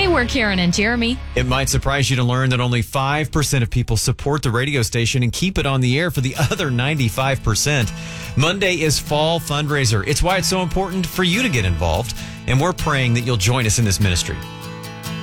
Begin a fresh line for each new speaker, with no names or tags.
we're Karen and Jeremy.
It might surprise you to learn that only 5% of people support the radio station and keep it on the air for the other 95%. Monday is Fall Fundraiser. It's why it's so important for you to get involved, and we're praying that you'll join us in this ministry.